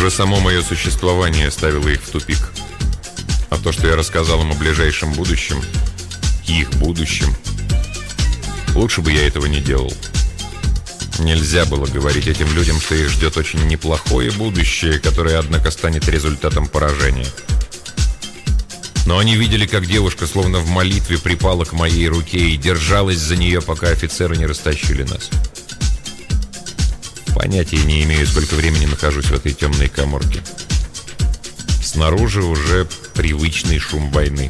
Уже само мое существование ставило их в тупик. А то, что я рассказал им о ближайшем будущем, их будущем, лучше бы я этого не делал. Нельзя было говорить этим людям, что их ждет очень неплохое будущее, которое, однако, станет результатом поражения. Но они видели, как девушка, словно в молитве, припала к моей руке и держалась за нее, пока офицеры не растащили нас. Понятия не имею, сколько времени нахожусь в этой темной каморке. Снаружи уже привычный шум войны.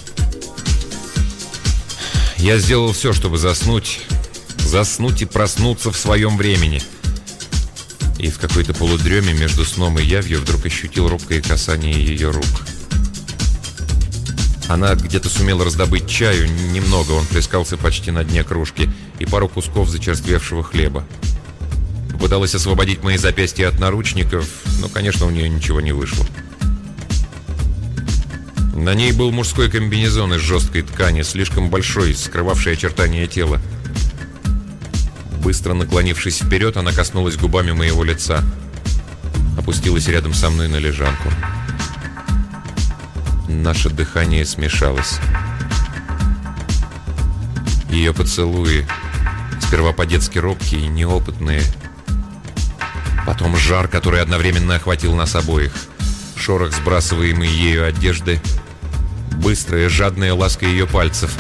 Я сделал все, чтобы заснуть и проснуться в своем времени. И в какой-то полудреме между сном и явью вдруг ощутил робкое касание ее рук. Она где-то сумела раздобыть чаю, немного, он плескался почти на дне кружки, и пару кусков зачерствевшего хлеба. Пыталась освободить мои запястья от наручников, но, конечно, у нее ничего не вышло. На ней был мужской комбинезон из жесткой ткани, слишком большой, скрывавший очертания тела. Быстро наклонившись вперед, она коснулась губами моего лица. Опустилась рядом со мной на лежанку. Наше дыхание смешалось. Ее поцелуи, сперва по-детски робкие и неопытные. Потом жар, который одновременно охватил нас обоих. Шорох сбрасываемой ею одежды. Быстрая, жадная ласка ее пальцев.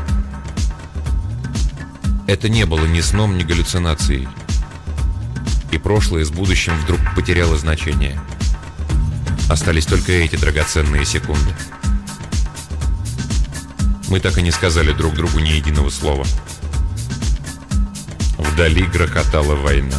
Это не было ни сном, ни галлюцинацией. И прошлое с будущим вдруг потеряло значение. Остались только эти драгоценные секунды. Мы так и не сказали друг другу ни единого слова. Вдали грохотала война.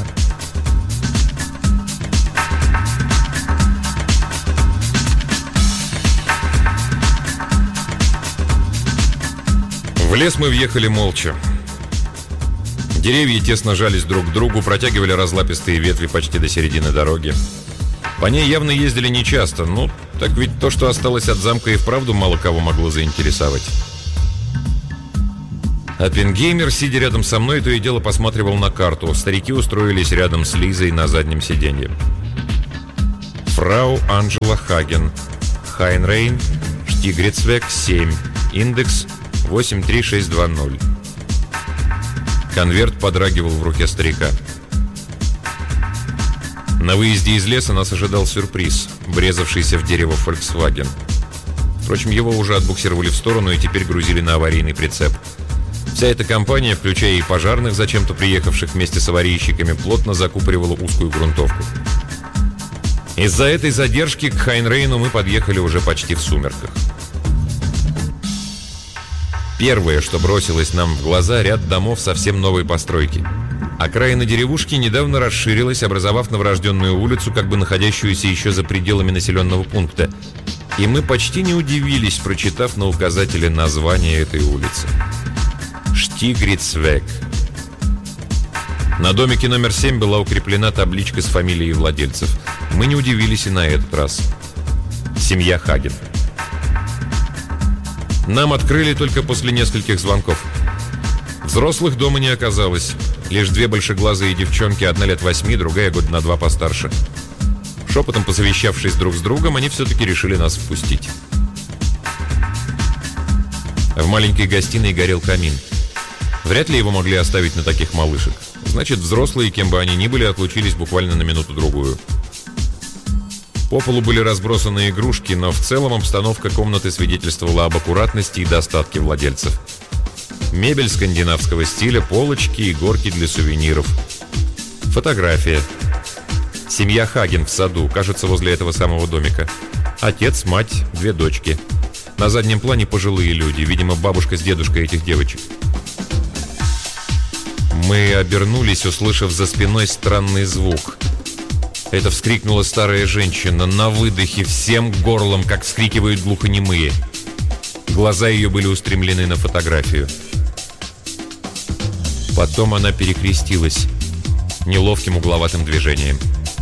В лес мы въехали молча. Деревья тесно жались друг к другу, протягивали разлапистые ветви почти до середины дороги. По ней явно ездили нечасто, ну, так ведь то, что осталось от замка, и вправду мало кого могло заинтересовать. Оппенгеймер, сидя рядом со мной, то и дело посматривал на карту. Старики устроились рядом с Лизой на заднем сиденье. Фрау Анджела Хаген, Хайнрейн, Штигрицвек 7, индекс 83620. Конверт подрагивал в руке старика. На выезде из леса нас ожидал сюрприз, врезавшийся в дерево Volkswagen. Впрочем, его уже отбуксировали в сторону и теперь грузили на аварийный прицеп. Вся эта компания, включая и пожарных, зачем-то приехавших вместе с аварийщиками, плотно закупоривала узкую грунтовку. Из-за этой задержки к Хайнрейну мы подъехали уже почти в сумерках. Первое, что бросилось нам в глаза, ряд домов совсем новой постройки. Окраина деревушки недавно расширилась, образовав новорожденную улицу, как бы находящуюся еще за пределами населенного пункта. И мы почти не удивились, прочитав на указателе название этой улицы. Штигрицвек. На домике номер 7 была укреплена табличка с фамилией владельцев. Мы не удивились и на этот раз. Семья Хаген. Нам открыли только после нескольких звонков. Взрослых дома не оказалось. Лишь две большеглазые девчонки, одна лет 8, другая год на 2 постарше. Шепотом посовещавшись друг с другом, они все-таки решили нас впустить. В маленькой гостиной горел камин. Вряд ли его могли оставить на таких малышек. Значит, взрослые, кем бы они ни были, отлучились буквально на минуту-другую. По полу были разбросаны игрушки, но в целом обстановка комнаты свидетельствовала об аккуратности и достатке владельцев. Мебель скандинавского стиля, полочки и горки для сувениров. Фотография. Семья Хаген в саду, кажется, возле этого самого домика. Отец, мать, 2 дочки. На заднем плане пожилые люди, видимо, бабушка с дедушкой этих девочек. Мы обернулись, услышав за спиной странный звук. Это вскрикнула старая женщина на выдохе, всем горлом, как вскрикивают глухонемые. Глаза ее были устремлены на фотографию. Потом она перекрестилась неловким угловатым движением.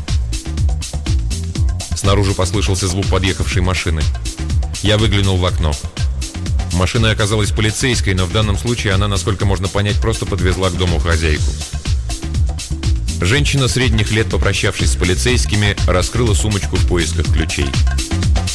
Снаружи послышался звук подъехавшей машины. Я выглянул в окно. Машина оказалась полицейской, но в данном случае она, насколько можно понять, просто подвезла к дому хозяйку. Женщина средних лет, попрощавшись с полицейскими, раскрыла сумочку в поисках ключей.